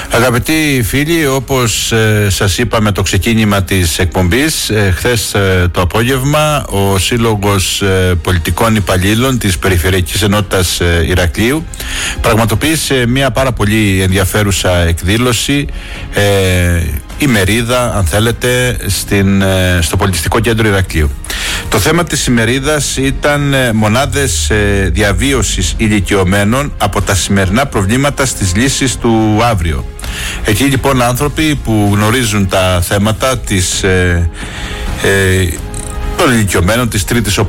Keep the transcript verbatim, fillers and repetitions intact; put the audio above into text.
Αγαπητοί φίλοι, όπως ε, σας είπαμε το ξεκίνημα της εκπομπής, ε, χθες ε, το απόγευμα ο Σύλλογος ε, Πολιτικών Υπαλλήλων της Περιφερειακής Ενότητας ε, Ηρακλείου πραγματοποίησε μια πάρα πολύ ενδιαφέρουσα εκδήλωση, ε, ημερίδα αν θέλετε, στην, ε, στο Πολιτιστικό Κέντρο Ηρακλείου. Το θέμα της ημερίδας ήταν ε, μονάδες ε, διαβίωσης ηλικιωμένων από τα σημερινά προβλήματα στις λύσεις του αύριο. Εκεί λοιπόν άνθρωποι που γνωρίζουν τα θέματα της, ε, ε, των ηλικιωμένων, της τρίτης